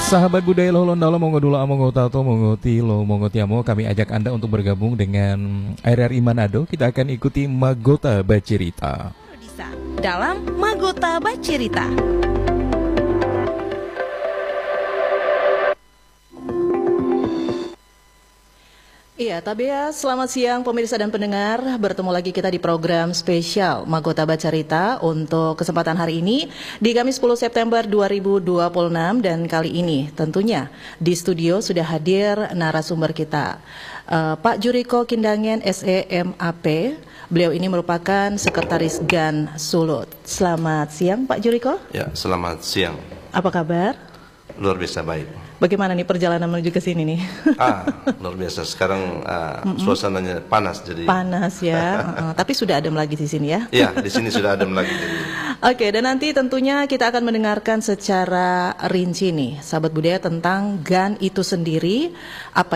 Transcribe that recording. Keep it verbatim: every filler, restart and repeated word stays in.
Sahabat budaya Lohon Dalam, monggo dulu monggo tato monggo tilo monggo tiamo, kami ajak Anda untuk bergabung dengan R R I Manado. Kita akan ikuti Magota Bacirita. Dalam Magota Bacirita. Iya, Tabea, selamat siang pemirsa dan pendengar. Bertemu lagi kita di program spesial Magota Bacirita untuk kesempatan hari ini di Kamis sepuluh September dua ribu dua puluh enam, dan kali ini tentunya di studio sudah hadir narasumber kita, uh, Pak Juriko Kindangen S E M A P. Beliau ini merupakan Sekretaris G A N Sulut. Selamat siang Pak Juriko. Ya, selamat siang. Apa kabar? Luar biasa baik. Bagaimana nih perjalanan menuju ke sini nih? Ah, luar biasa. Sekarang uh, suasananya panas jadi. Panas ya. uh, tapi sudah adem lagi di sini ya? Iya, di sini sudah adem lagi. Jadi. Oke, dan nanti tentunya kita akan mendengarkan secara rinci nih, sahabat budaya, tentang G A N itu sendiri, apa